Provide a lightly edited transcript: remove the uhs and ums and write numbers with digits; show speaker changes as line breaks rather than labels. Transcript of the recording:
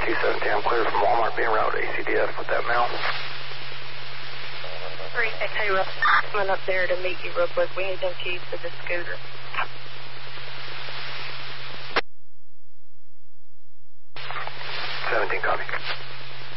217, I'm clear from Walmart being routed to ACDF with that mail.
3XA Russ, coming up there to meet you real quick. We need them keys to the scooter.
17, copy.